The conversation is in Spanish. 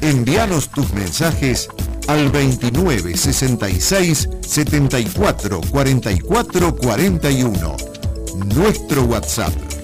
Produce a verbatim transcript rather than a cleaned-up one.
Envíanos tus mensajes al veintinueve sesenta y seis setenta y cuatro cuarenta y cuatro cuarenta y uno. Nuestro WhatsApp